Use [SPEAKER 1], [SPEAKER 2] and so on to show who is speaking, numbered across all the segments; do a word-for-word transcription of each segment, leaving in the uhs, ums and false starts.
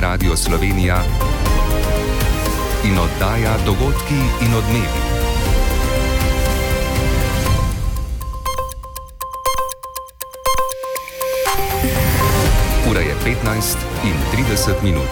[SPEAKER 1] Radio Slovenija in oddaja Dogodki in odmevi. Ura je petnajst in trideset minut.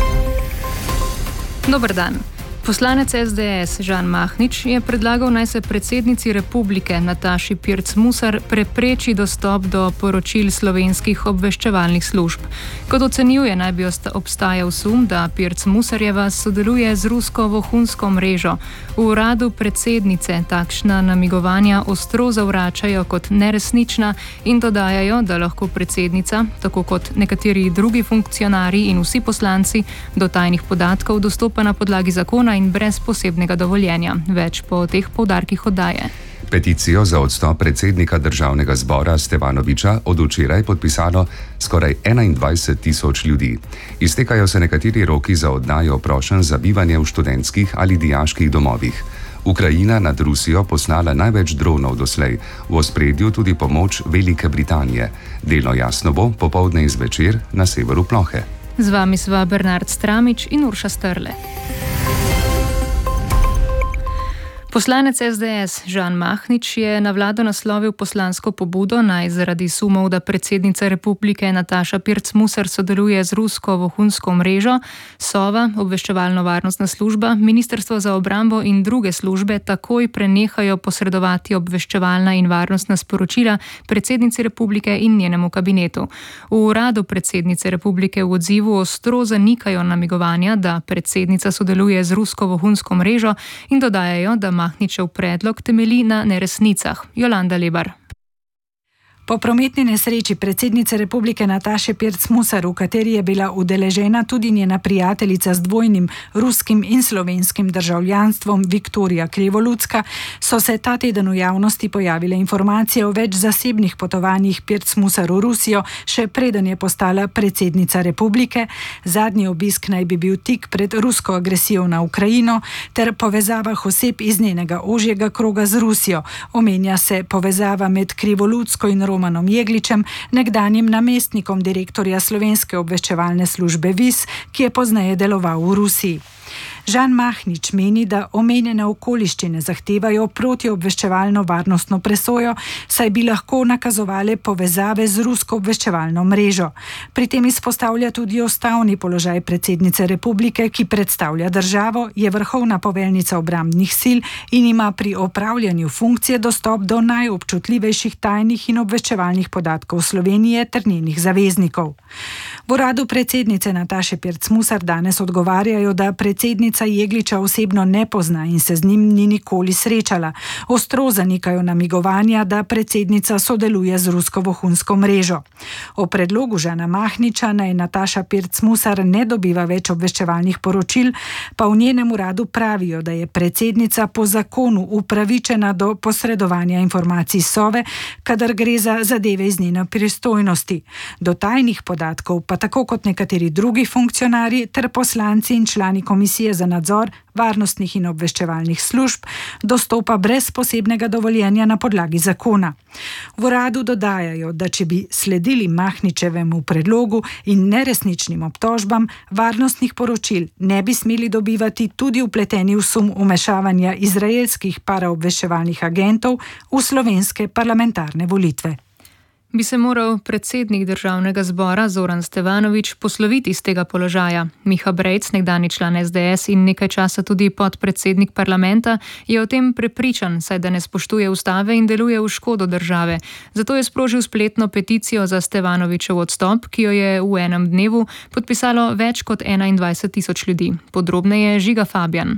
[SPEAKER 2] Dober dan. Poslanec es de es Žan Mahnič je predlagal, naj se predsednici republike Nataši Pirc Musar prepreči dostop do poročil slovenskih obveščevalnih služb. Kot ocenjuje, naj bi obstajal sum, da Pirc Musarjeva sodeluje z rusko vohunsko mrežo. V uradu predsednice takšna namigovanja ostro zavračajo kot neresnična in dodajajo, da lahko predsednica, tako kot nekateri drugi funkcionarji in vsi poslanci, do tajnih podatkov dostopa na podlagi zakona in brez posebnega dovoljenja. Več po teh poudarkih oddaje.
[SPEAKER 1] Peticijo za odstop predsednika državnega zbora Stevanoviča od včeraj podpisalo skoraj enaindvajset tisoč ljudi. Iztekajo se nekateri roki za oddajo prošenj za bivanje v študentskih ali dijaških domovih. Ukrajina nad Rusijo poslala največ dronov doslej, v ospredju tudi pomoč Velike Britanije. Delno jasno bo popoldne in zvečer na severu plohe.
[SPEAKER 2] Z vami sva Bernard Stramič in Urša Strle. Poslanec es de es Žan Mahnič je na vlado naslovil poslansko pobudo, naj zaradi sumov, da predsednica republike Nataša Pirc Musar sodeluje z rusko vohunsko mrežo, Sova, obveščevalno-varnostna služba, Ministrstvo za obrambo in druge službe takoj prenehajo posredovati obveščevalna in varnostna sporočila predsednici republike in njenemu kabinetu. V uradu predsednice republike v odzivu ostro zanikajo namigovanja, da predsednica sodeluje z rusko vohunsko mrežo in dodajajo, da Mahničev predlog temelji na neresnicah. Jolanda Lebar.
[SPEAKER 3] Po prometni nesreči predsednice republike Nataše Pirc Musar, v kateri je bila udeležena tudi njena prijateljica z dvojnim ruskim in slovenskim državljanstvom Viktorija Krivolutska, so se ta teden v javnosti pojavile informacije o več zasebnih potovanjih Pirc Musar v Rusijo, še preden je postala predsednica republike. Zadnji obisk naj bi bil tik pred rusko agresijo na Ukrajino ter povezavah oseb iz njenega ožjega kroga z Rusijo. Omenja se povezava med Krivolutsko in Romanom Jegličem, nekdanjim namestnikom direktorja slovenske obveščevalne službe Vis, ki je pozneje deloval v Rusiji. Žan Mahnič meni, da omenjene okoliščine zahtevajo protiobveščevalno varnostno presojo, saj bi lahko nakazovale povezave z rusko obveščevalno mrežo. Pri tem izpostavlja tudi ustavni položaj predsednice republike, ki predstavlja državo, je vrhovna poveljnica obrambnih sil in ima pri opravljanju funkcije dostop do najobčutljivejših tajnih in obveščevalnih podatkov Slovenije ter njenih zaveznikov. V uradu predsednice Nataše Pirc Musar danes odgovarjajo, da predsednica Jegliča osebno ne pozna in se z njim ni nikoli srečala. Ostro zanikajo namigovanja, da predsednica sodeluje z rusko vohunsko mrežo. O predlogu Žana Mahniča naj Nataša Pirc Musar ne dobiva več obveščevalnih poročil, pa v njenem uradu pravijo, da je predsednica po zakonu upravičena do posredovanja informacij Sove, kadar gre za zadeve iz njene pristojnosti. Do tajnih podatkov pa tako kot nekateri drugi funkcionarji ter poslanci in člani komisije za nadzor varnostnih in obveščevalnih služb dostopa brez posebnega dovoljenja na podlagi zakona. V uradu dodajajo, da če bi sledili Mahničevemu predlogu in neresničnim obtožbam, varnostnih poročil ne bi smeli dobivati tudi vpleteni v sum vmešavanja izraelskih paraobveščevalnih agentov v slovenske parlamentarne volitve.
[SPEAKER 2] Bi se moral predsednik državnega zbora Zoran Stevanovič posloviti z tega položaja. Miha Brejc, nekdanji član es de es in nekaj časa tudi podpredsednik parlamenta, je o tem prepričan, saj da ne spoštuje ustave in deluje v škodo države. Zato je sprožil spletno peticijo za Stevanovičev odstop, ki jo je v enem dnevu podpisalo več kot enaindvajset tisoč ljudi. Podrobneje Žiga Fabjan.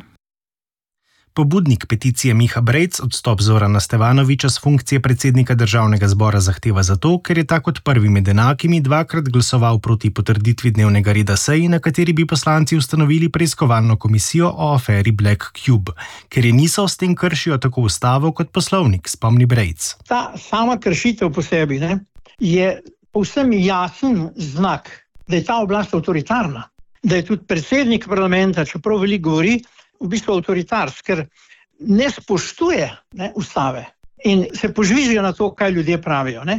[SPEAKER 4] Pobudnik peticije Miha Brejc odstop Zorana Stevanoviča s funkcije predsednika državnega zbora zahteva zato, ker je ta kot prvi med enakimi dvakrat glasoval proti potrditvi dnevnega reda seji, na kateri bi poslanci ustanovili preiskovalno komisijo o aferi Black Cube, ker je niso s tem kršijo tako ustavo kot poslovnik, spomni Brejc.
[SPEAKER 5] Ta sama kršitev po sebi ne, je povsem jasen znak, da je ta oblast avtoritarna, da je tudi predsednik parlamenta, čeprav veliko govori, v bistvu avtoritarsk, ker ne spoštuje ne, ustave in se požvižga na to, kaj ljudje pravijo. Ne.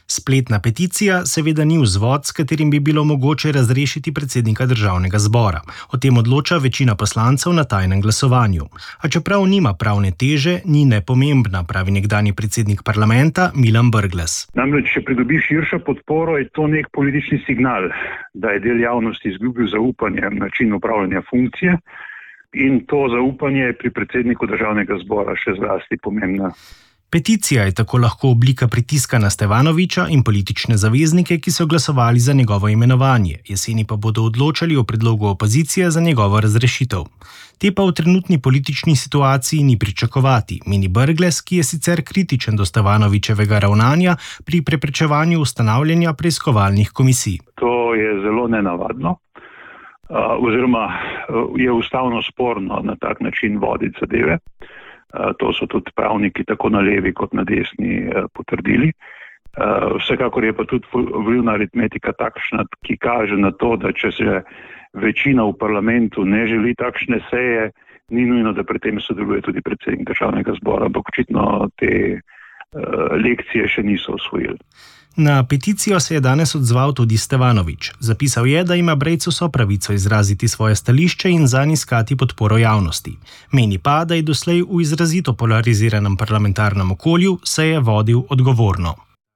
[SPEAKER 4] Spletna peticija seveda ni vzvod, s katerim bi bilo mogoče razrešiti predsednika državnega zbora. O tem odloča večina poslancev na tajnem glasovanju. A čeprav nima pravne teže, ni nepomembna, pravi nekdanji predsednik parlamenta Milan Brglez.
[SPEAKER 6] Namreč, če pridobi širšo podporo, je to nek politični signal, da je del javnosti izgubil zaupanje v način upravljanja funkcije, in to zaupanje je pri predsedniku državnega zbora še zlasti pomembno.
[SPEAKER 4] Peticija je tako lahko oblika pritiska na Stevanoviča in politične zaveznike, ki so glasovali za njegovo imenovanje. Jeseni pa bodo odločali o predlogu opozicije za njegovo razrešitev. Te pa v trenutni politični situaciji ni pričakovati, meni Brglez, ki je sicer kritičen do Stevanovičevega ravnanja pri preprečevanju ustanavljanja preiskovalnih komisij.
[SPEAKER 6] To je zelo nenavadno, oziroma je ustavno sporno na tak način voditi zadeve. To so tudi pravniki tako na levi kot na desni potrdili. Vsekakor je pa tudi volilna aritmetika takšna, ki kaže na to, da če se večina v parlamentu ne želi takšne seje, ni nujno, da pri tem sodeluje tudi predsednik državnega zbora, ampak očitno te lekcije še niso osvojili.
[SPEAKER 4] Na peticijo se je danes odzval tudi Stevanovič. Zapisal je, da ima Brejc vso pravico izraziti svoje stališče in zanj iskati podporo javnosti. Meni pa, da je doslej v izrazito polariziranem parlamentarnem okolju se je vodil odgovorno.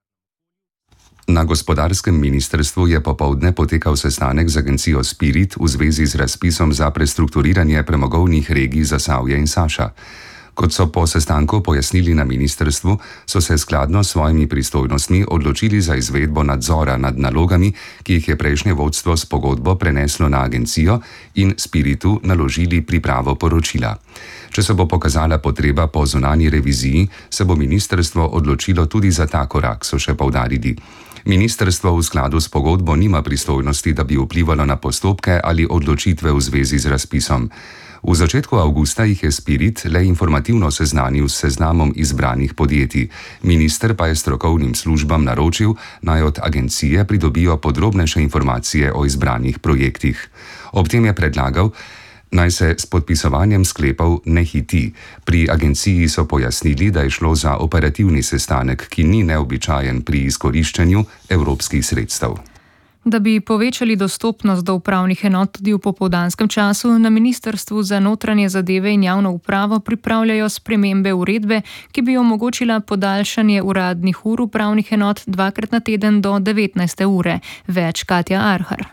[SPEAKER 1] Na gospodarskem ministrstvu je popoldne potekal sestanek z agencijo Spirit v zvezi z razpisom za prestrukturiranje premogovnih regij Zasavje in Saša. Kot so po sestanku pojasnili na ministrstvu, so se skladno s svojimi pristojnostmi odločili za izvedbo nadzora nad nalogami, ki jih je prejšnje vodstvo s pogodbo preneslo na agencijo in Spiritu naložili pripravo poročila. Če se bo pokazala potreba po zunanji reviziji, se bo ministrstvo odločilo tudi za ta korak, so še poudarili. Ministrstvo v skladu s pogodbo nima pristojnosti, da bi vplivalo na postopke ali odločitve v zvezi z razpisom. V začetku avgusta jih je Spirit le informativno seznanil s seznamom izbranih podjetij. Minister pa je strokovnim službam naročil, naj od agencije pridobijo podrobnejše informacije o izbranih projektih. Ob tem je predlagal, naj se s podpisovanjem sklepov ne hiti. Pri agenciji so pojasnili, da je šlo za operativni sestanek, ki ni neobičajen pri izkoriščanju evropskih sredstev.
[SPEAKER 2] Da bi povečali dostopnost do upravnih enot tudi v popoldanskem času, na Ministrstvu za notranje zadeve in javno upravo pripravljajo spremembe uredbe, ki bi omogočila podaljšanje uradnih ur upravnih enot dvakrat na teden do devetnajste ure. Več Katja Arhar.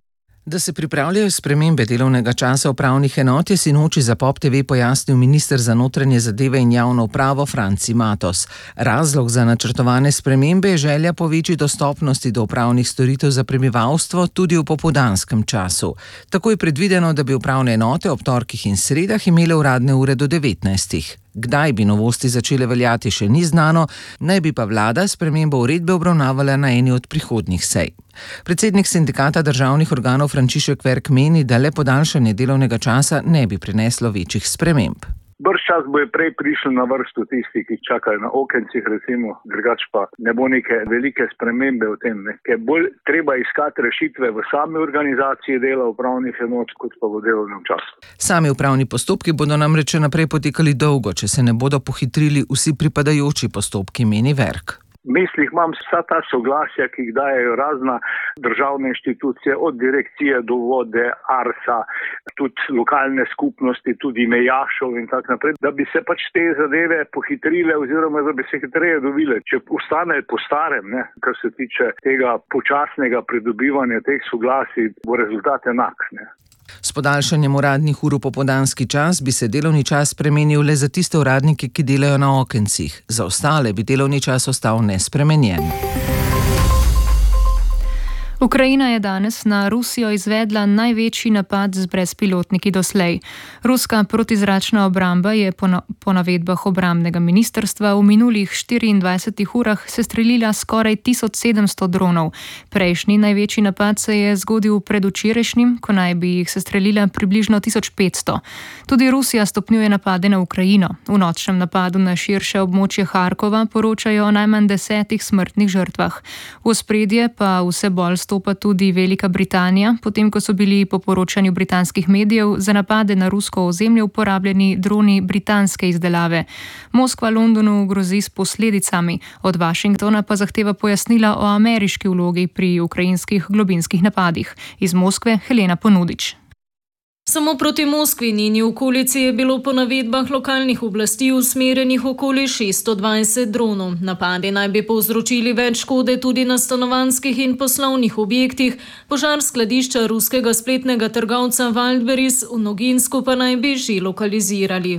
[SPEAKER 7] Da se pripravljajo spremembe delovnega časa upravnih enot, je sinoči za Pop T V pojasnil minister za notranje zadeve in javno upravo Franci Matos. Razlog za načrtovane spremembe je želja po večji dostopnosti do upravnih storitev za prebivalstvo tudi v popoldanskem času. Tako je predvideno, da bi upravne enote ob torkih in sredah imele uradne ure do devetnajstih. Kdaj bi novosti začele veljati, še ni znano, naj bi pa vlada spremembo uredbe obravnavala na eni od prihodnjih sej. Predsednik sindikata državnih organov Frančišek Verk meni, da le podaljšanje delovnega časa ne bi prineslo večjih sprememb.
[SPEAKER 8] Brščas bo je prej prišli na vrsto tisti, ki čakajo na okencih, recimo, drugač pa ne bo neke velike spremembe v tem, ne. Ker bolj treba iskati rešitve v sami organizaciji dela upravnih enot, kot pa v delovnem času.
[SPEAKER 7] Sami upravni postopki bodo namreč naprej potekali dolgo, če se ne bodo pohitrili vsi pripadajoči postopki, meni Verk.
[SPEAKER 8] V mislih imam vsa ta soglasja, ki jih dajejo razna državne inštitucije, od direkcije do vode, Arsa, tudi lokalne skupnosti, tudi mejašov in tako naprej, da bi se pač te zadeve pohitrile oziroma da bi se hitreje dobile. Če ostane po starem, ne, kar se tiče tega počasnega pridobivanja teh soglasij, bo rezultat enak, ne.
[SPEAKER 7] S podaljšanjem uradnih ur v popoldanski čas bi se delovni čas spremenil le za tiste uradnike, ki delajo na okencih. Za ostale bi delovni čas ostal nespremenjen.
[SPEAKER 2] Ukrajina je danes na Rusijo izvedla največji napad z brezpilotniki doslej. Ruska protizračna obramba je po, na, po navedbah obrambnega ministrstva v minulih štiriindvajsetih urah sestrelila skoraj tisoč sedemsto dronov. Prejšnji največji napad se je zgodil predvčerajšnjim, ko naj bi jih sestrelila približno tisoč petsto. Tudi Rusija stopnjuje napade na Ukrajino. V nočnem napadu na širše območje Harkova poročajo o najmanj desetih smrtnih žrtvah. V ospredje pa vse bolj stopi zastopa tudi Velika Britanija, potem ko so bili po poročanju britanskih medijev za napade na rusko ozemlje uporabljeni droni britanske izdelave. Moskva Londonu grozi s posledicami, od Washingtona pa zahteva pojasnila o ameriški vlogi pri ukrajinskih globinskih napadih. Iz Moskve Helena Ponudič.
[SPEAKER 9] Samo proti Moskvi in njeni okolici je bilo po navedbah lokalnih oblasti usmerjenih okoli šeststo dvajset dronov. Napadi naj bi povzročili več škode tudi na stanovanjskih in poslovnih objektih. Požar skladišča ruskega spletnega trgovca Wildberries v Noginsku pa naj bi že lokalizirali.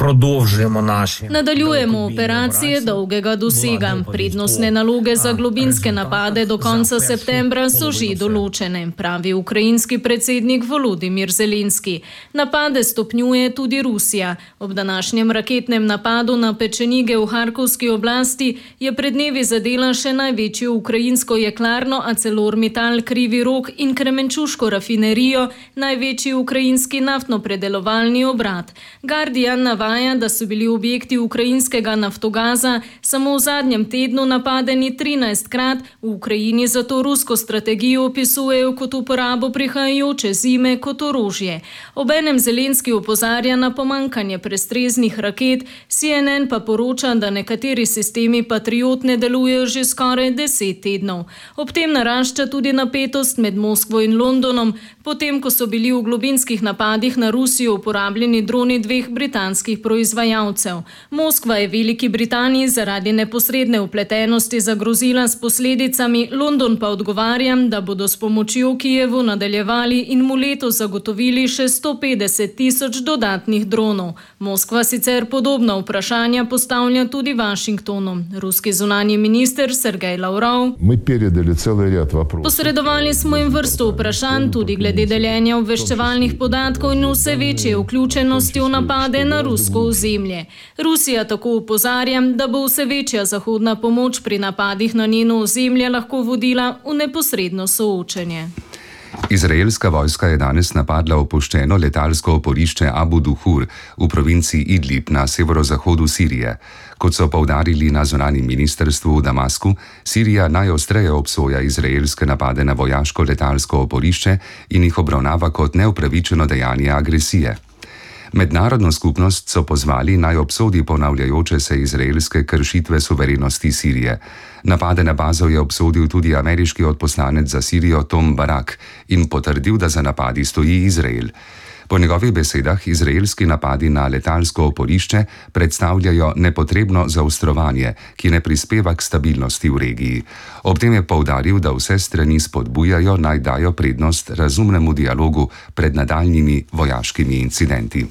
[SPEAKER 9] Nadaljujemo operacije dolgega dosega. Prednostne naloge za globinske napade do konca septembra so že določene, pravi ukrajinski predsednik Volodymyr Zelenský. Napade stopnjuje tudi Rusija. Ob današnjem raketnem napadu na pečenige v Harkovski oblasti je pred dnevi zadela še največjo ukrajinsko jeklarno ArcelorMittal Krivi Rog in Kremenčuško rafinerijo, največji ukrajinski naftno-predelovalni obrat. Guardian navaja, da so bili objekti ukrajinskega naftogaza samo v zadnjem tednu napadeni trinajstkrat, v Ukrajini zato rusko strategijo opisujejo kot uporabo prihajajoče zime kot orožje. Obenem Zelenski opozarja na pomankanje prestreznih raket, C N N pa poroča, da nekateri sistemi Patriot ne delujejo že skoraj deset tednov. Ob tem narašča tudi napetost med Moskvo in Londonom, potem ko so bili v globinskih napadih na Rusijo uporabljeni droni dveh britanskih proizvajalcev. Moskva je Veliki Britaniji zaradi neposredne vpletenosti zagrozila s posledicami, London pa odgovarja, da bodo s pomočjo Kijevu nadaljevali in mu letos zagotovili še sto petdeset tisoč dodatnih dronov. Moskva sicer podobna vprašanja postavlja tudi Washingtonu. Ruski zunanji minister Sergej Lavrov: Posredovali smo jim vrsto vprašanj tudi glede deljenja obveščevalnih podatkov in vse večje vključenosti v napade na rusko ozemlje. Rusija tako opozarja, da bo vse večja zahodna pomoč pri napadih na njeno ozemlje lahko vodila v neposredno soočenje.
[SPEAKER 1] Izraelska vojska je danes napadla opuščeno letalsko oporišče Abu Duhur v provinciji Idlib na severozahodu Sirije. Kot so poudarili na zunanjem ministrstvu v Damasku, Sirija najostreje obsoja izraelske napade na vojaško letalsko oporišče in jih obravnava kot neupravičeno dejanje agresije. Mednarodno skupnost so pozvali naj obsodi ponavljajoče se izraelske kršitve suverenosti Sirije. Napade na bazo je obsodil tudi ameriški odposlanec za Sirijo Tom Barak in potrdil, da za napadi stoji Izrael. Po njegovih besedah izraelski napadi na letalsko oporišče predstavljajo nepotrebno zaostrovanje, ki ne prispeva k stabilnosti v regiji. Ob tem je poudaril, da vse strani spodbujajo naj dajo prednost razumnemu dialogu pred nadaljnjimi vojaškimi incidenti.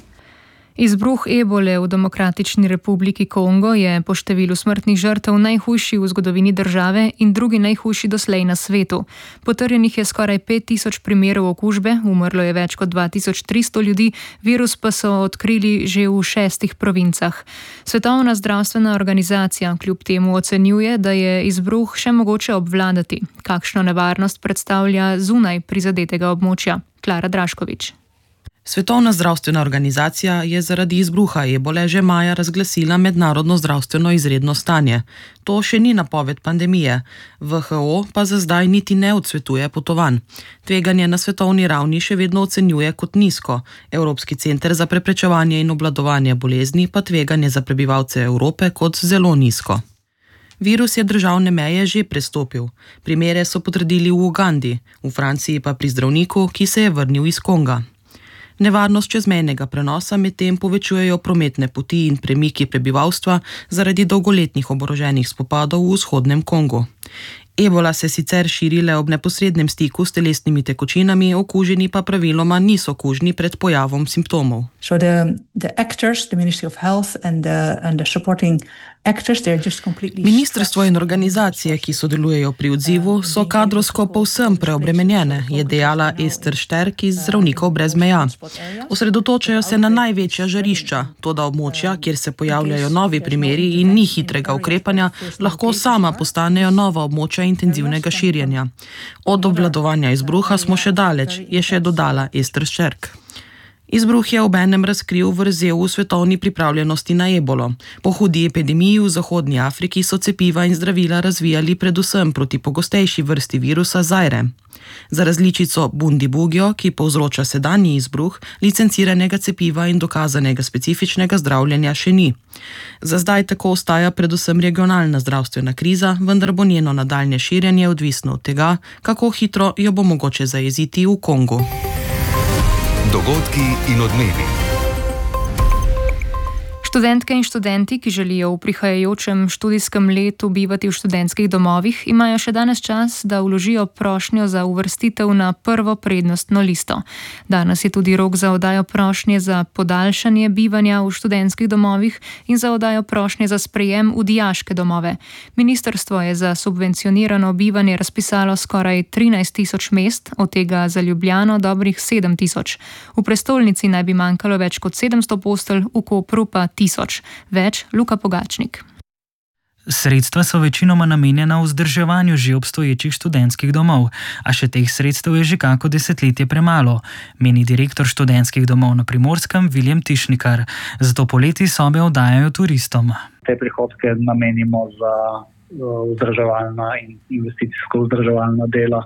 [SPEAKER 2] Izbruh ebole v Demokratični republiki Kongo je po številu smrtnih žrtev najhujši v zgodovini države in drugi najhujši doslej na svetu. Potrjenih je skoraj pet tisoč primerov okužbe, umrlo je več kot dva tisoč tristo ljudi, virus pa so odkrili že v šestih provincah. Svetovna zdravstvena organizacija kljub temu ocenjuje, da je izbruh še mogoče obvladati. Kakšno nevarnost predstavlja zunaj prizadetega območja? Klara Draškovič.
[SPEAKER 10] Svetovna zdravstvena organizacija je zaradi izbruha ebole že maja razglasila mednarodno zdravstveno izredno stanje. To še ni napoved pandemije. W H O pa za zdaj niti ne odsvetuje potovanj. Tveganje na svetovni ravni še vedno ocenjuje kot nizko. Evropski center za preprečevanje in obvladovanje bolezni pa tveganje za prebivalce Evrope kot zelo nizko. Virus je državne meje že prestopil. Primere so potrdili v Ugandi, v Franciji pa pri zdravniku, ki se je vrnil iz Konga. Nevarnost čezmejnega prenosa medtem povečujejo prometne poti in premiki prebivalstva zaradi dolgoletnih oboroženih spopadov v vzhodnem Kongu. Ebola se sicer širi le ob neposrednem stiku s telesnimi tekočinami, okuženi pa praviloma niso kužni pred pojavom simptomov.
[SPEAKER 11] So the, the actors, the Ministry of Health and the, and the supporting actors, they're just completely...
[SPEAKER 10] Ministrstvo in organizacije, ki sodelujejo pri odzivu, so kadrovsko povsem preobremenjene, je dejala Ester Šterk iz Zdravnikov brez meja. Osredotočajo se na največja žarišča, toda območja, kjer se pojavljajo novi primeri in ni hitrega ukrepanja, lahko sama postanejo nova območja intenzivnega širjenja. Od obvladovanja izbruha smo še daleč, je še dodala Ester Šterk. Izbruh je obenem razkril vrzel v svetovni pripravljenosti na ebolo. Po hudi epidemiji v Zahodnji Afriki so cepiva in zdravila razvijali predvsem proti pogostejši vrsti virusa Zaire. Za različico Bundibugyo, ki povzroča sedanji izbruh, licenciranega cepiva in dokazanega specifičnega zdravljenja še ni. Za zdaj tako ostaja predvsem regionalna zdravstvena kriza, vendar bo njeno nadaljnje širjenje odvisno od tega, kako hitro jo bo mogoče zajeziti v Kongu.
[SPEAKER 1] Dogodki in odmevi.
[SPEAKER 2] Študentke in študenti, ki želijo v prihajajočem študijskem letu bivati v študentskih domovih, imajo še danes čas, da vložijo prošnjo za uvrstitev na prvo prednostno listo. Danes je tudi rok za oddajo prošnje za podaljšanje bivanja v študentskih domovih in za oddajo prošnje za sprejem v dijaške domove. Ministrstvo je za subvencionirano bivanje razpisalo skoraj trinajst tisoč mest, od tega za Ljubljano dobrih sedem tisoč. V prestolnici naj bi manjkalo več kot sedemsto postelj, v Kopru pa tisoč. Več Luka Pogačnik.
[SPEAKER 12] Sredstva so večinoma namenjena vzdrževanju že obstoječih študentskih domov, a še teh sredstev je že kako desetletje premalo, meni direktor študentskih domov na Primorskem Viljem Tišnikar. Zato poleti sobe oddajajo turistom.
[SPEAKER 13] Te prihodke namenimo za vzdrževalna in investicijsko vzdrževalna dela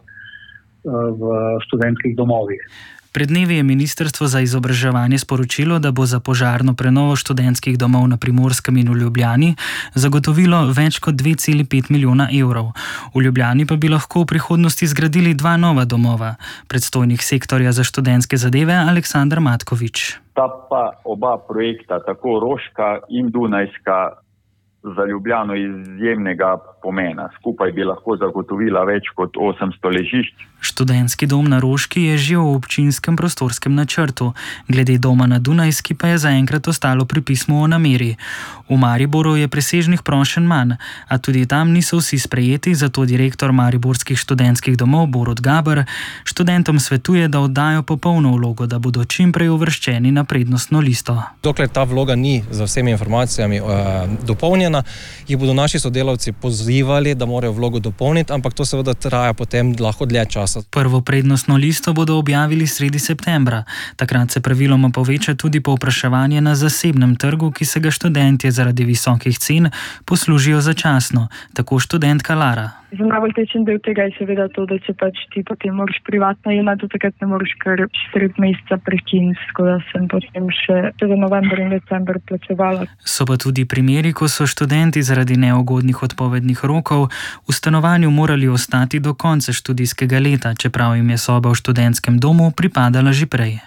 [SPEAKER 13] v študentskih domovih.
[SPEAKER 12] Pred dnevi je Ministrstvo za izobraževanje sporočilo, da bo za požarno prenovo študentskih domov na Primorskem in v Ljubljani zagotovilo več kot dve celi pet milijona evrov. V Ljubljani pa bi lahko v prihodnosti zgradili dva nova domova. Predstojnik sektorja za študentske zadeve Aleksandar Matkovič.
[SPEAKER 14] Ta pa oba projekta, tako Roška in Dunajska, za Ljubljano izjemnega pomena. Skupaj bi lahko zagotovila več kot osemsto ležišč.
[SPEAKER 12] Študentski dom na Roški je že v občinskem prostorskem načrtu. Glede doma na Dunajski pa je zaenkrat ostalo pri pismu o nameri. V Mariboru je presežnih prošenj manj, a tudi tam niso vsi sprejeti, zato direktor mariborskih študentskih domov Borut Gaber študentom svetuje, da oddajo popolno vlogo, da bodo čim prej uvrščeni na prednostno listo.
[SPEAKER 15] Dokler ta vloga ni z vsemi informacijami uh, dopolnjena, jih bodo naši sodelavci pozivali, da morajo vlogo dopolniti, ampak to seveda traja potem lahko dlje časa.
[SPEAKER 12] Prvo prednostno listo bodo objavili sredi septembra. Takrat se praviloma poveča tudi povpraševanje na zasebnem trgu, ki se ga študentje zaradi visokih cen poslužijo začasno. Tako študentka Lara.
[SPEAKER 16] Za najbolj tečen del tega je seveda to, da če pač ti potem moraš privatno jemati, do takrat ne moraš kar sred meseca prekiniti, tako da sem potem še za november in december plačevala.
[SPEAKER 12] So pa tudi primeri, ko so študenti zaradi neugodnih odpovednih rokov v stanovanju morali ostati do konca študijskega leta, čeprav jim je soba v študentskem domu pripadala že prej.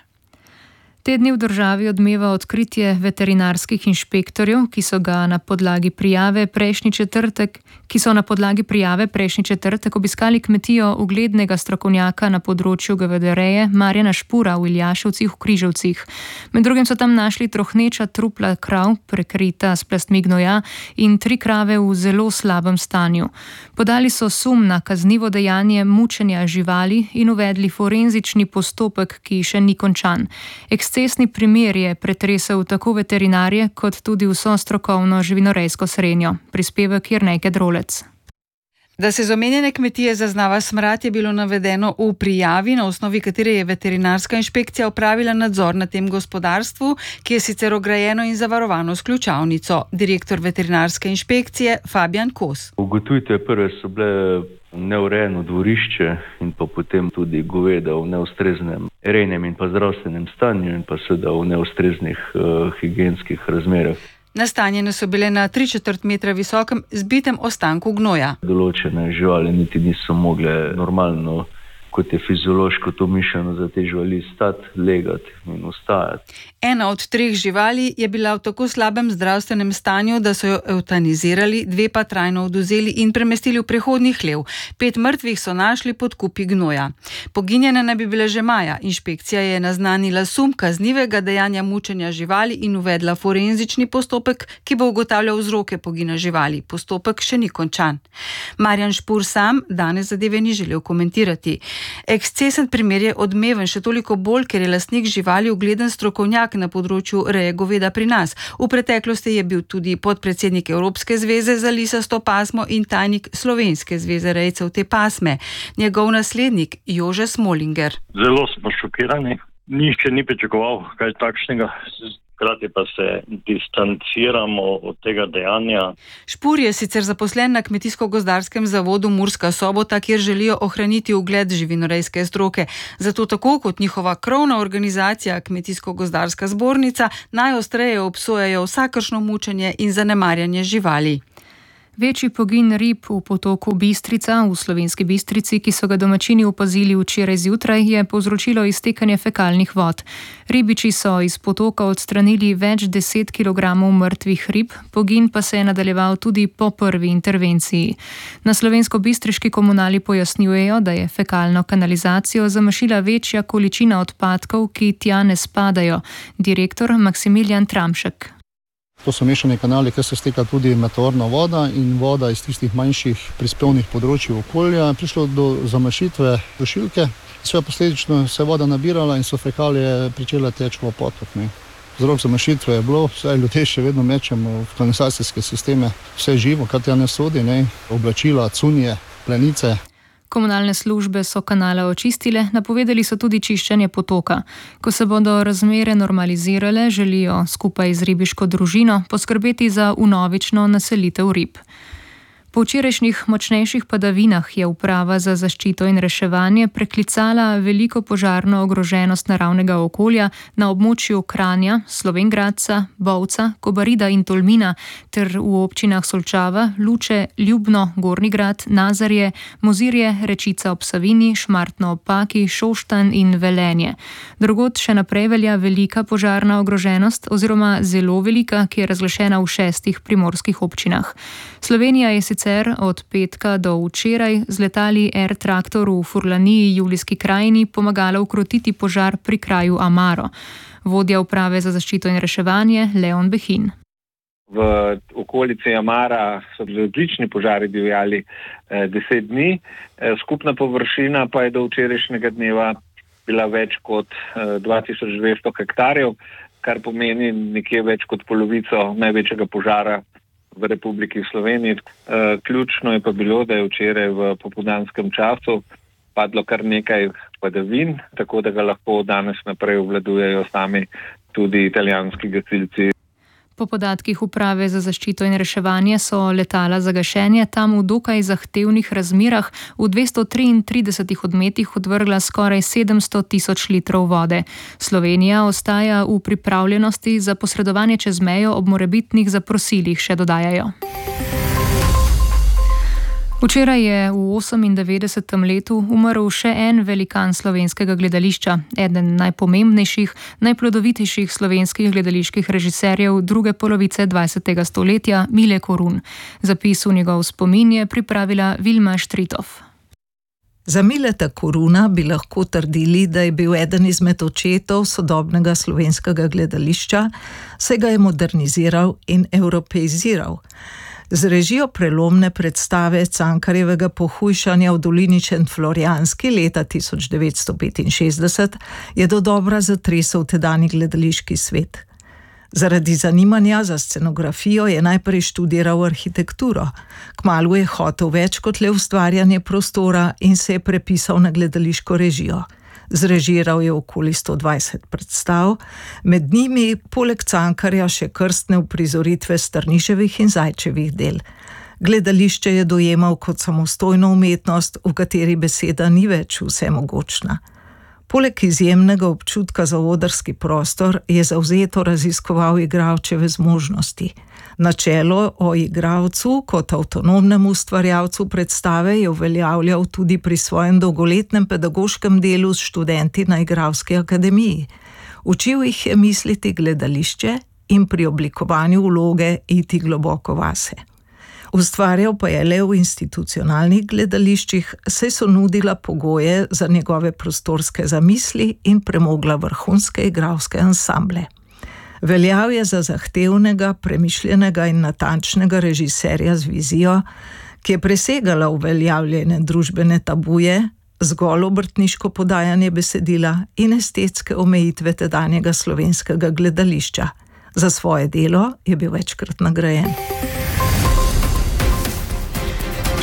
[SPEAKER 12] Te dni v državi odmeva odkritje veterinarskih inšpektorjev, ki so ga na podlagi prijave prejšnji četrtek, ki so na podlagi prijave prejšnji četrtek obiskali kmetijo uglednega strokovnjaka na področju govedoreje Marjana Špura v Iljaševcih v Križevcih. Med drugim so tam našli trohneča trupla krav, prekrita s plastmi gnoja, in tri krave v zelo slabem stanju. Podali so sum na kaznivo dejanje mučenja živali in uvedli forenzični postopek, ki še ni končan. Ekscesni primer je pretresel tako veterinarje kot tudi vso strokovno živinorejsko srenjo. Prispevek Jernejke Drolec.
[SPEAKER 3] Da se z omenjene kmetije zaznava smrad, je bilo navedeno v prijavi, na osnovi katere je veterinarska inšpekcija opravila nadzor na tem gospodarstvu, ki je sicer ograjeno in zavarovano s ključavnico. Direktor veterinarske inšpekcije Fabijan Kos.
[SPEAKER 17] Ugotovitve prve so bile neurejeno dvorišče in pa potem tudi goveda v neustreznem rejnem in pa zdravstvenem stanju in pa seveda v neustreznih uh, higienskih razmerah.
[SPEAKER 3] Nastanjene so bile na tri četrt metra visokem zbitem ostanku gnoja.
[SPEAKER 17] Določene živali niti niso mogle normalno, kot je fiziološko to mišljeno za te živali, stati, legati in ustajati.
[SPEAKER 3] Ena od treh živali je bila v tako slabem zdravstvenem stanju, da so jo evtanizirali, dve pa trajno odvzeli in premestili v prehodni hlev. Pet mrtvih so našli pod kupi gnoja. Poginjene naj bi bile že maja. Inšpekcija je naznanila sum kaznivega dejanja mučenja živali in uvedla forenzični postopek, ki bo ugotavljal vzroke pogina živali. Postopek še ni končan. Marjan Špur sam danes zadeve ni želel komentirati. Ekscesen primer je odmeven še toliko bolj, ker je lastnik živali ugleden strokovnjak na področju reje goveda pri nas. V preteklosti je bil tudi podpredsednik Evropske zveze za lisasto pasmo in tajnik Slovenske zveze rejcev te pasme. Njegov naslednik Jože Smolinger.
[SPEAKER 18] Zelo smo šokirani, Nihče ni pričakoval kaj takšnega. Hkrati pa se distanciramo od tega dejanja.
[SPEAKER 19] Špur je sicer zaposlen na Kmetijsko-gozdarskem zavodu Murska Sobota, kjer želijo ohraniti ugled živinorejske stroke. Zato tako kot njihova krovna organizacija Kmetijsko-gozdarska zbornica najostreje obsojajo vsakršno mučenje in zanemarjanje živali.
[SPEAKER 2] Večji pogin rib v potoku Bistrica v Slovenski Bistrici, ki so ga domačini opazili včeraj zjutraj, je povzročilo iztekanje fekalnih vod. Ribiči so iz potoka odstranili več deset kilogramov mrtvih rib, pogin pa se je nadaljeval tudi po prvi intervenciji. Na slovensko-bistriški komunali pojasnjujejo, da je fekalno kanalizacijo zamašila večja količina odpadkov, ki tja ne spadajo. Direktor Maksimilijan Tramšek.
[SPEAKER 20] To so mešani kanali, kjer se steka tudi meteorna voda in voda iz tistih manjših prispevnih področij okolja. Prišlo do zamašitve dušilke, sve posledično se je voda nabirala in so fekalije pričele teči v potok. Ne. Vzrok zamašitve je bilo, vse ljudje še vedno mečemo v kanalizacijske sisteme, vse živo, kar tja ne sodi, ne. Oblačila, cunje, plenice.
[SPEAKER 2] Komunalne službe so kanale očistile, napovedali so tudi čiščenje potoka. Ko se bodo razmere normalizirale, želijo skupaj z ribiško družino poskrbeti za vnovično naselitev rib. Po včerajšnjih močnejših padavinah je uprava za zaščito in reševanje preklicala veliko požarno ogroženost naravnega okolja na območju Kranja, Slovenj Gradca, Bovca, Kobarida in Tolmina ter v občinah Solčava, Luče, Ljubno, Gornji Grad, Nazarje, Mozirje, Rečica ob Savinji, Šmartno ob Paki, Šoštanj in Velenje. Drugod še naprej velja velika požarna ogroženost oziroma zelo velika, ki je razglašena v šestih primorskih občinah. Slovenija je sicer od petka do včeraj z letali Air Traktor v Furlaniji, Julijski krajini, pomagala ukrotiti požar pri kraju Amaro. Vodja uprave za zaščito in reševanje Leon Behin.
[SPEAKER 21] V okolici Amara so različni požari divjali eh, deset dni, eh, skupna površina pa je do včerajšnjega dneva bila več kot eh, dva tisoč dvesto hektarjev, kar pomeni nekje več kot polovico največjega požara v Republiki Sloveniji. Ključno je pa bilo, da je včeraj v popoldanskem času padlo kar nekaj padavin, tako da ga lahko danes naprej obvladujejo sami tudi italijanski gasilci.
[SPEAKER 2] Po podatkih uprave za zaščito in reševanje so letala za gašenje tam v dokaj zahtevnih razmerah v dvesto triintridesetih odmetih odvrgla skoraj sedemsto tisoč litrov vode. Slovenija ostaja v pripravljenosti za posredovanje čez mejo ob morebitnih zaprosilih, še dodajajo. Včeraj je v osemindevetdesetem letu umrl še en velikan slovenskega gledališča, eden najpomembnejših, najplodovitejših slovenskih gledaliških režiserjev druge polovice dvajsetega stoletja, Mile Korun. Zapis v njegov spomin je pripravila Vilma Štritov.
[SPEAKER 22] Za Mileta Koruna bi lahko trdili, da je bil eden izmed očetov sodobnega slovenskega gledališča, saj ga je moderniziral in evropeiziral. Z režijo prelomne predstave Cankarjevega pohujšanja v dolini Šentflorjanski leta tisoč devetsto petinšestdeset je dodobra zatresel tedanji gledališki svet. Zaradi zanimanja za scenografijo je najprej študiral arhitekturo. Kmalu je hotel več kot le ustvarjanje prostora in se je prepisal na gledališko režijo. Zrežiral je okoli sto dvajset predstav, med njimi poleg Cankarja še krstne uprizoritve Strniševih in Zajčevih del. Gledališče je dojemal kot samostojno umetnost, v kateri beseda ni več vsemogočna. Poleg izjemnega občutka za odrski prostor je zavzeto raziskoval igralčeve zmožnosti. Načelo o igralcu kot avtonomnemu ustvarjalcu predstave je uveljavljal tudi pri svojem dolgoletnem pedagoškem delu s študenti na Igralski akademiji. Učil jih je misliti gledališče in pri oblikovanju vloge iti globoko vase. Ustvarjal pa je le v institucionalnih gledališčih, saj so nudila pogoje za njegove prostorske zamisli in premogla vrhunske igralske ansamble. Veljal je za zahtevnega, premišljenega in natančnega režiserja z vizijo, ki je presegala uveljavljene družbene tabuje, zgolj obrtniško podajanje besedila in estetske omejitve tedanjega slovenskega gledališča. Za svoje delo je bil večkrat nagrajen.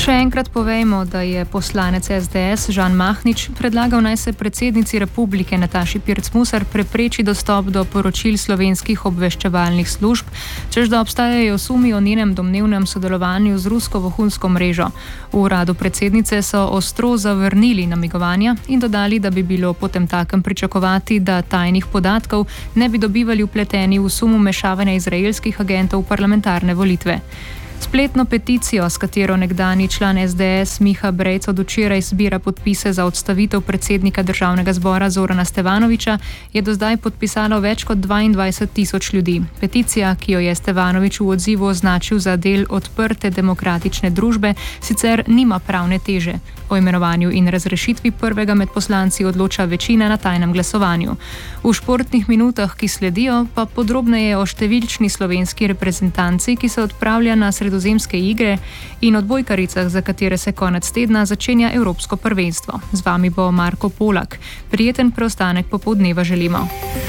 [SPEAKER 2] Še enkrat povejmo, da je poslanec S D S Žan Mahnič predlagal, naj se predsednici republike Nataši Pirc Musar prepreči dostop do poročil slovenskih obveščevalnih služb, čež da obstajajo sumi o njenem domnevnem sodelovanju z rusko vohunsko mrežo. V uradu predsednice so ostro zavrnili namigovanja in dodali, da bi bilo potemtakem pričakovati, da tajnih podatkov ne bi dobivali vpleteni v sum vmešavanja izraelskih agentov v parlamentarne volitve. Spletno peticijo, s katero nekdanji član S D S Miha Brejc od včeraj zbira podpise za odstavitev predsednika državnega zbora Zorana Stevanoviča, je do zdaj podpisalo več kot dvaindvajset tisoč ljudi. Peticija, ki jo je Stevanovič v odzivu označil za del odprte demokratične družbe, sicer nima pravne teže. O imenovanju in razrešitvi prvega med poslanci odloča večina na tajnem glasovanju. V športnih minutah, ki sledijo, pa podrobneje o številčni slovenski reprezentanci, ki se odpravlja na sredozemske igre, in odbojkaricah, za katere se konec tedna začenja Evropsko prvenstvo. Z vami bo Marko Polak. Prijeten preostanek popoldneva želimo.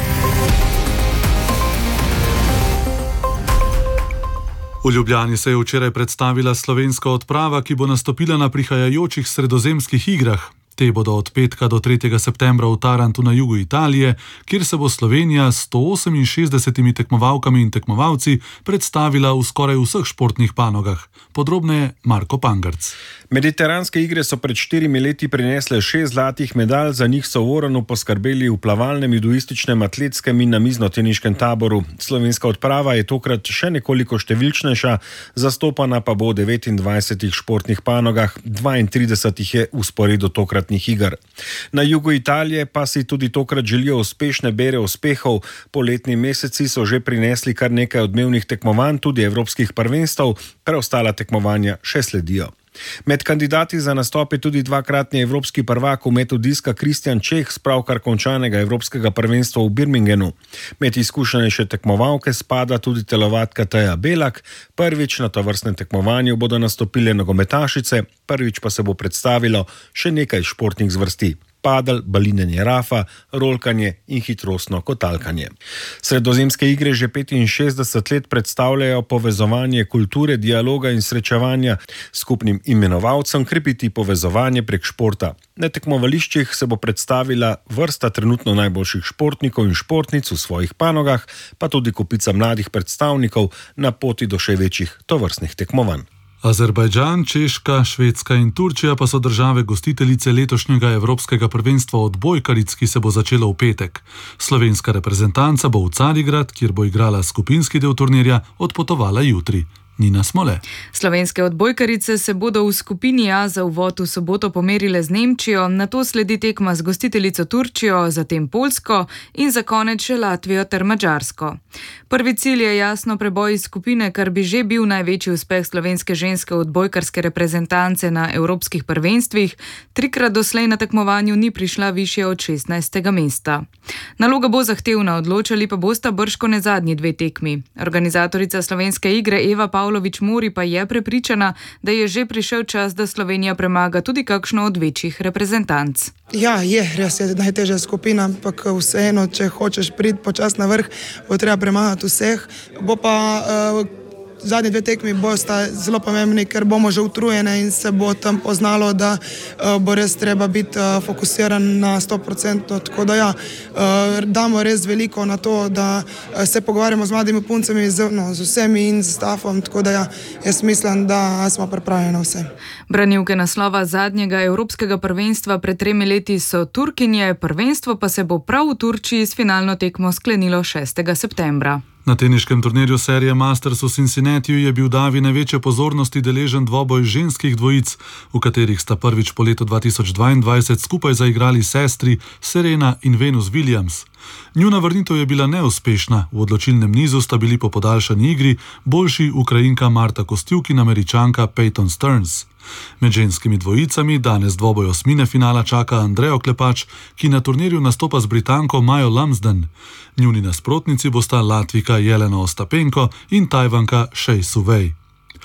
[SPEAKER 5] V Ljubljani se je včeraj predstavila slovenska odprava, ki bo nastopila na prihajajočih sredozemskih igrah. Te bodo od petka do tretjega septembra v Tarantu na jugu Italije, kjer se bo Slovenija s sto oseminšestdesetimi tekmovalkami in tekmovalci predstavila v skoraj vseh športnih panogah. Podrobneje Marko Pangarc.
[SPEAKER 6] Mediteranske igre so pred štirimi leti prinesle šest zlatih medalj, za njih so v Oranu poskrbeli v plavalnem, judoističnem, atletskem in namiznoteniškem taboru. Slovenska odprava je tokrat še nekoliko številčnejša, zastopana pa bo v devetindvajsetih športnih panogah, dvaintrideset jih je v sporedu tokratnih iger. Na jugu Italije pa si tudi tokrat želijo uspešne bere uspehov. Poletni meseci so že prinesli kar nekaj odmevnih tekmovanj, tudi evropskih prvenstev, preostala tekmovanja še sledijo. Med kandidati za nastop je tudi dvakratni evropski prvak v metu diska Kristjan Čeh z pravkar končanega evropskega prvenstva v Birmingenu. Med izkušenejše tekmovalke spada tudi telovadka Teja Belak. Prvič na tovrstnem tekmovanju bodo nastopile nogometašice, prvič pa se bo predstavilo še nekaj športnih zvrsti. Padel, balinjenje rafa, rolkanje in hitrostno kotalkanje. Sredozemske igre že petinšestdeset let predstavljajo povezovanje kulture, dialoga in srečevanja, skupnim imenovalcem krepiti povezovanje prek športa. Na tekmovališčih se bo predstavila vrsta trenutno najboljših športnikov in športnic v svojih panogah, pa tudi kopica mladih predstavnikov na poti do še večjih tovrstnih tekmovanj.
[SPEAKER 5] Azerbajdžan, Češka, Švedska in Turčija pa so države gostiteljice letošnjega evropskega prvenstva odbojkaric, ki se bo začelo v petek. Slovenska reprezentanca bo v Carigrad, kjer bo igrala skupinski del turnirja, odpotovala jutri. Nina Smole.
[SPEAKER 23] Slovenske odbojkarice se bodo v skupini A za uvod v soboto pomerile z Nemčijo, nato sledi tekma z gostiteljico Turčijo, zatem Poljsko in za konec še Latvijo ter Madžarsko. Prvi cilj je jasno preboj iz skupine, kar bi že bil največji uspeh slovenske ženske odbojkarske reprezentance na evropskih prvenstvih. Trikrat doslej na tekmovanju ni prišla višje od šestnajstega mesta. Naloga bo zahtevna, odločali pa bosta bržkone zadnji dve tekmi. Organizatorica slovenske igre Eva Pavlović Mori pa je prepričana, da je že prišel čas, da Slovenija premaga tudi kakšno od večjih reprezentanc.
[SPEAKER 24] Ja, je, res je najtežja skupina, ampak vseeno, če hočeš priti počasi na vrh, bo treba premagati vseh. Bo pa uh, zadnji dve tekmi bosta zelo pomembni, ker bomo že utrujene in se bo tam poznalo, da uh, bo res treba biti uh, fokusiran na sto procentov. Tako da ja, uh, damo res veliko na to, da uh, se pogovarjamo z mladimi puncami, z, no, z vsemi in z stafom, tako da ja, jaz mislim, da smo pripravljeni na vse.
[SPEAKER 23] Branilke naslova zadnjega evropskega prvenstva pred tremi leti so Turkinje, prvenstvo pa se bo prav v Turčiji s finalno tekmo sklenilo šestega septembra.
[SPEAKER 5] Na teniškem turnirju serije Masters v Cincinnatiju je bil davi največje pozornosti deležen dvoboj ženskih dvojic, v katerih sta prvič po letu dva tisoč dvaindvajset skupaj zaigrali sestri Serena in Venus Williams. Njuna vrnitev je bila neuspešna, v odločilnem nizu sta bili po podaljšani igri boljši Ukrajinka Marta Kostyuk in Američanka Peyton Stearns. Med ženskimi dvojicami danes dvoboj osmine finala čaka Andrejo Klepač, ki na turnirju nastopa z Britanko Majo Lumsden. Njuni nasprotnici bosta Latvika Jelena Ostapenko in Tajvanka Shea Suvej.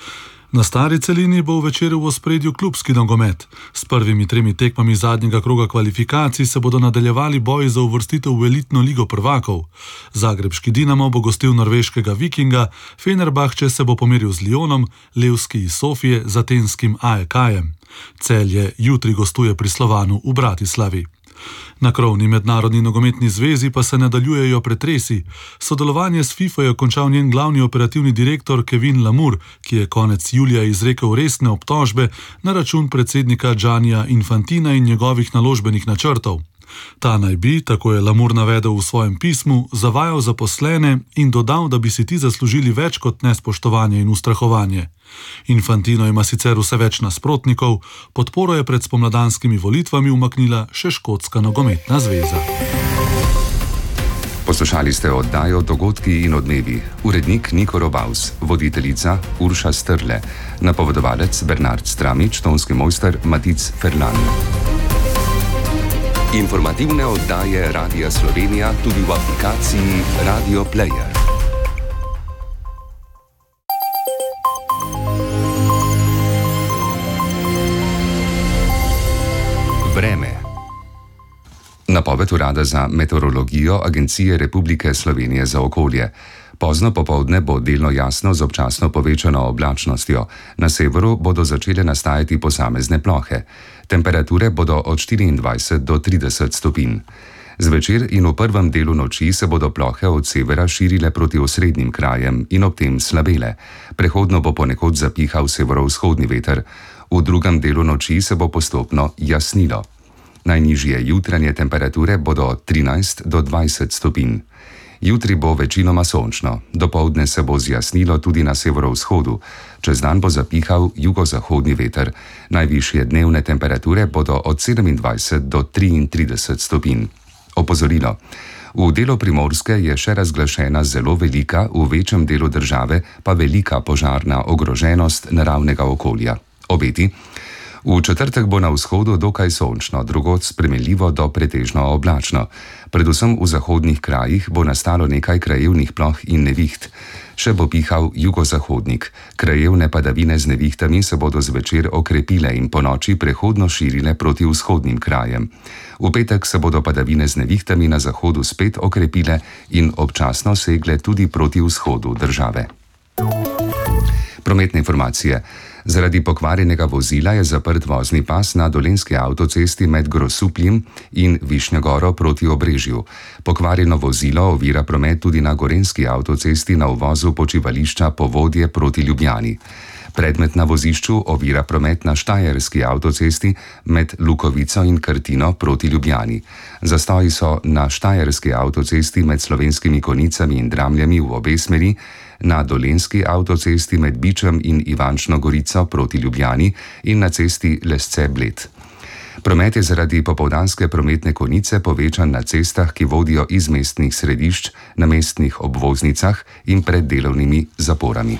[SPEAKER 5] Na stari celini bo v večeru v ospredju klubski nogomet. S prvimi tremi tekmami zadnjega kroga kvalifikacij se bodo nadaljevali boji za uvrstitev v elitno ligo prvakov. Zagrebški Dinamo bo gostil norveškega Vikinga, Fenerbahče se bo pomeril z Lyonom, Levski iz Sofije z atenskim A E K-jem. Celje jutri gostuje pri Slovanu v Bratislavi. Na krovni mednarodni nogometni zvezi pa se nadaljujejo pretresi. Sodelovanje s FIFA je končal njen glavni operativni direktor Kevin Lamour, ki je konec julija izrekel resne obtožbe na račun predsednika Giannija Infantina in njegovih naložbenih načrtov. Ta naj bi, tako je Lamour navedel v svojem pismu, zavajal zaposlene in dodal, da bi si ti zaslužili več kot nespoštovanje in ustrahovanje. Infantino ima sicer vse več nasprotnikov, podporo je pred spomladanskimi volitvami umaknila še Škotska nogometna zveza.
[SPEAKER 1] Poslušali ste oddajo Dogodki in odmevi. Urednik Niko Robaus, voditeljica Urša Strle, napovedovalec Bernard Stramič, tonski mojster Matic Ferlan. Informativne oddaje Radia Slovenija tudi v aplikaciji Radio Player. Vreme. Napoved Urada za meteorologijo Agencije Republike Slovenije za okolje. Pozno popoldne bo delno jasno z občasno povečano oblačnostjo. Na severu bodo začele nastajati posamezne plohe. Temperature bodo od štiriindvajset do trideset stopinj. Zvečer in v prvem delu noči se bodo plohe od severa širile proti osrednjim krajem in ob tem slabele. Prehodno bo ponekod zapihal severovzhodni veter. V drugem delu noči se bo postopno jasnilo. Najnižje jutranje temperature bodo od trinajst do dvajset stopinj. Jutri bo večinoma sončno, dopoldne se bo zjasnilo tudi na severovzhodu, čez dan bo zapihal jugozahodni veter. Najvišje dnevne temperature bodo od sedemindvajset do triintrideset stopinj. Opozorilo. V delu Primorske je še razglašena zelo velika, v večjem delu države pa velika požarna ogroženost naravnega okolja. Obeti. V četrtek bo na vzhodu dokaj sončno, drugod spremenljivo do pretežno oblačno. Predvsem v zahodnih krajih bo nastalo nekaj krajevnih ploh in neviht. Še bo pihal jugozahodnik. Krajevne padavine z nevihtami se bodo zvečer okrepile in ponoči prehodno širile proti vzhodnim krajem. V petek se bodo padavine z nevihtami na zahodu spet okrepile in občasno segle tudi proti vzhodu države. Prometne informacije. Zaradi pokvarjenega vozila je zaprt vozni pas na dolenjski avtocesti med Grosupljem in Višnjogoro proti Obrežju. Pokvarjeno vozilo ovira promet tudi na gorenjski avtocesti na uvozu počivališča Povodje proti Ljubljani. Predmet na vozišču ovira promet na štajerski avtocesti med Lukovico in Krtino proti Ljubljani. Zastoji so na štajerski avtocesti med Slovenskimi Konicami in Dramljami v obe smeri, na dolenjski avtocesti med Bičem in Ivančno Gorico proti Ljubljani in na cesti Lesce-Bled. Promet je zaradi popoldanske prometne konice povečan na cestah, ki vodijo iz mestnih središč, na mestnih obvoznicah in pred delovnimi zaporami.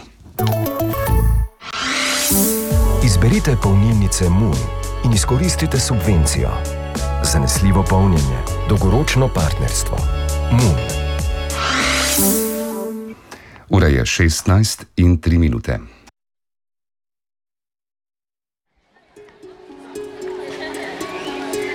[SPEAKER 4] Izberite polnilnice Moon in izkoristite subvencijo. Zanesljivo polnjenje, dolgoročno partnerstvo. Moon.
[SPEAKER 1] Ura je šestnajst in tri minute.